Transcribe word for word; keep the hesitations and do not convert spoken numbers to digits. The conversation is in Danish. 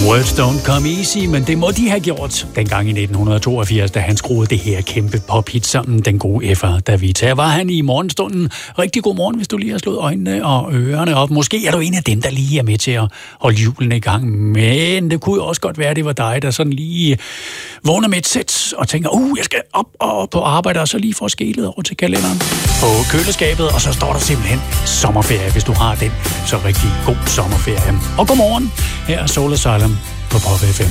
Words don't come easy, men det må de have gjort dengang i nitten toogfirs, da han skruede det her kæmpe pophit sammen, den gode F'er David. Her var han i morgenstunden. Rigtig god morgen, hvis du lige har slået øjnene og ørerne op. Måske er du en af dem, der lige er med til at holde julen i gang, men det kunne jo også godt være, det var dig, der sådan lige vågner med et sæt og tænker, uh, jeg skal op og på arbejde, og så lige får skælet over til kalenderen på køleskabet, og så står der simpelthen sommerferie, hvis du har den. Så rigtig god sommerferie. Og godmorgen, her er Soul Asylum på Pop F M.